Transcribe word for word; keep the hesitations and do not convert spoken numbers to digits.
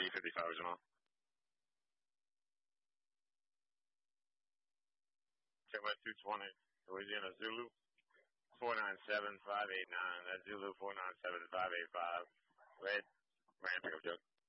B fifty-five Jamal. Check my two twenty, Louisiana Zulu, four nine seven five eight nine. That's Zulu four nine seven five eight five. Red, red pickup truck.